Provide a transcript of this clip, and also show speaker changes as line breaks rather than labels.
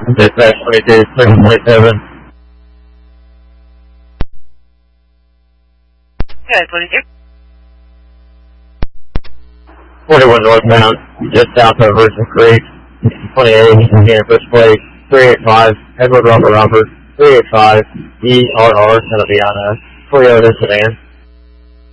Dispatch 22, 727.
Okay, 22.
41 northbound, just south of Virgin Creek. 28, Indiana first plate, 385, Edward Robert Robert, 385, ERR, going to be on a Toyota sedan.